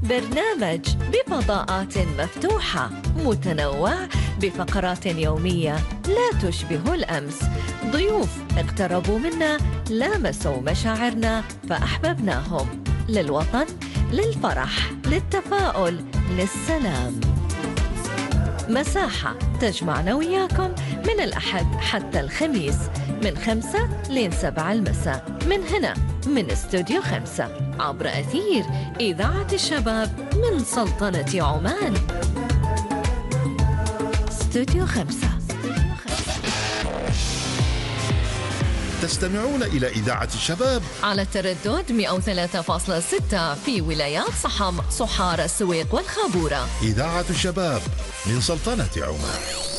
برنامج بفضاءات مفتوحة متنوع بفقرات يومية لا تشبه الأمس. ضيوف اقتربوا منا، لامسوا مشاعرنا فأحببناهم. للوطن، للفرح، للتفاؤل، للسلام. مساحة تجمعنا وياكم من الأحد حتى الخميس من 5 ل 7 المساء من هنا من استوديو 5 عبر أثير إذاعة الشباب من سلطنة عمان. استوديو 5. تستمعون إلى إذاعة الشباب على التردد 103.6 في ولايات صحم، صحارى، السويق والخابورة. إذاعة الشباب من سلطنة عمان.